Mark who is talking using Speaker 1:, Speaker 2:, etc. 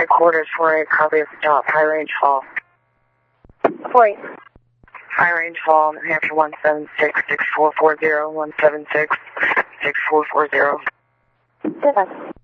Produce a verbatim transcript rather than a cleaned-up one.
Speaker 1: quarters for a copy of the job, High Range Hall.
Speaker 2: four eight.
Speaker 1: High Range Hall, New Hampshire one seven six, six four four zero, one seven six, six four four zero.
Speaker 2: Goodbye.